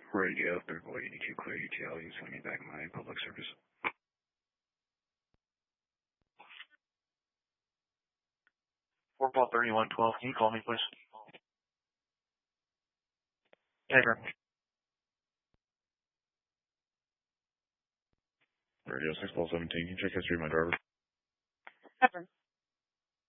Radio, Third Boy 82, clear UTL. You send me back my public service. 4-3112, can you call me, please? Ever. Radio 6-17, can you check history of my driver? Ever.